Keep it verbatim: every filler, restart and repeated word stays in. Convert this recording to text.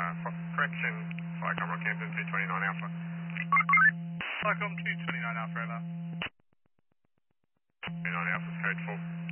Uh, correction, Flycom Rockhampton two twenty-nine Alpha. Flycom two twenty-nine Alpha, over. two twenty-nine Alpha's code full.